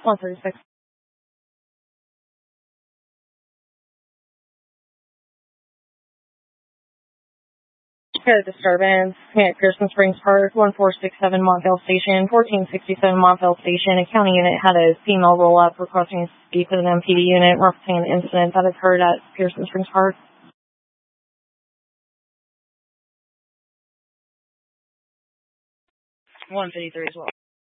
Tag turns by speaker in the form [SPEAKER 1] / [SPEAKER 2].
[SPEAKER 1] 136. Disturbance at Pearson Springs Park, 1467 Montvale Station, 1467 Montvale Station. A county unit had a female roll up requesting to speak with an MPD unit referencing an incident that occurred at Pearson Springs Park. 153 as well.